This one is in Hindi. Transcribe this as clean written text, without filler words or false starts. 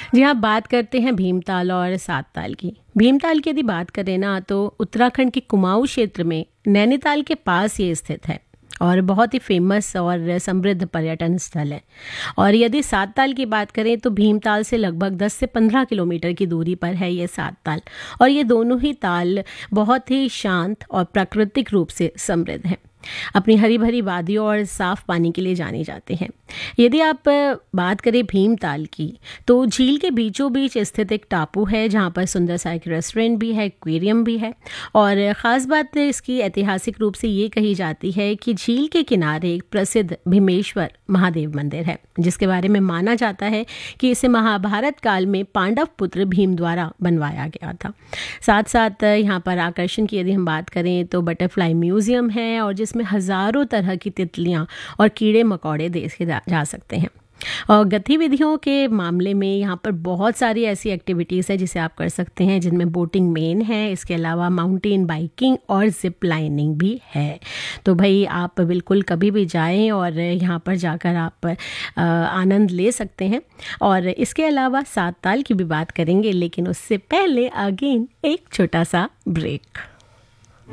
जी हाँ, बात करते हैं भीमताल और सात ताल की। भीमताल की यदि बात करें ना तो उत्तराखंड के कुमाऊं क्षेत्र में नैनीताल के पास ये स्थित है और बहुत ही फेमस और समृद्ध पर्यटन स्थल है। और यदि सात ताल की बात करें तो भीमताल से लगभग 10 से 15 किलोमीटर की दूरी पर है ये सात ताल। और ये दोनों ही ताल बहुत ही शांत और प्राकृतिक रूप से समृद्ध हैं। अपनी हरी भरी वादियों और साफ पानी के लिए जाने जाते हैं। यदि आप बात करें भीमताल की तो झील के बीचों बीच स्थित एक टापू है जहाँ पर सुंदर सा एक रेस्टोरेंट भी है, एक्वेरियम भी है। और ख़ास बात इसकी ऐतिहासिक रूप से ये कही जाती है कि झील के किनारे एक प्रसिद्ध भीमेश्वर महादेव मंदिर है जिसके बारे में माना जाता है कि इसे महाभारत काल में पांडव पुत्र भीम द्वारा बनवाया गया था। साथ साथ यहाँ पर आकर्षण की यदि हम बात करें तो बटरफ्लाई म्यूजियम है और जिसमें हजारों तरह की तितलियाँ और कीड़े मकोड़े देखे जा सकते हैं। और गतिविधियों के मामले में यहाँ पर बहुत सारी ऐसी एक्टिविटीज़ है जिसे आप कर सकते हैं जिनमें बोटिंग मेन है, इसके अलावा माउंटेन बाइकिंग और जिप लाइनिंग भी है। तो भाई आप बिल्कुल कभी भी जाएं और यहाँ पर जाकर आप आनंद ले सकते हैं। और इसके अलावा सात ताल की भी बात करेंगे लेकिन उससे पहले अगेन एक छोटा सा ब्रेक।